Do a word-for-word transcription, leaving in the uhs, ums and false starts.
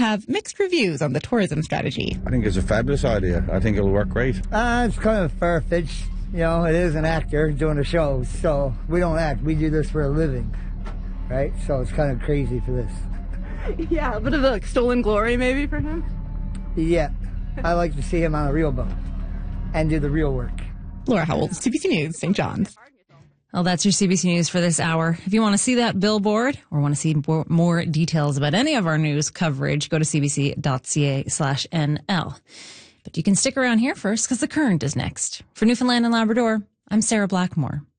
have mixed reviews on the tourism strategy. I think it's a fabulous idea. I think it'll work great. Uh, it's kind of far-fetched. You know, it is an actor doing a show, so we don't act. We do this for a living, right? So it's kind of crazy for this. Yeah, a bit of like stolen glory maybe for him. Yeah, I like to see him on a real boat and do the real work. Laura Howell, C B C News, Saint John's. Well, that's your C B C News for this hour. If you want to see that billboard or want to see more, more details about any of our news coverage, go to cbc.ca slash NL. But you can stick around here first because The Current is next. For Newfoundland and Labrador, I'm Sarah Blackmore.